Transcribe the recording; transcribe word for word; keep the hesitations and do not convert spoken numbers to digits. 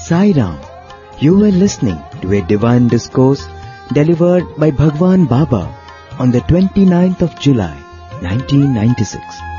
Sai Ram. You were listening to a divine discourse delivered by Bhagwan Baba on the twenty-ninth of July, nineteen ninety-six.